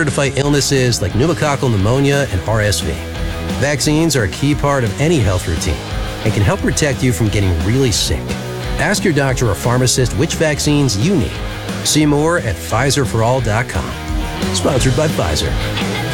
order to fight illnesses like pneumococcal pneumonia and RSV. Vaccines are a key part of any health routine and can help protect you from getting really sick. Ask your doctor or pharmacist which vaccines you need. See more at PfizerForAll.com. Sponsored by Pfizer.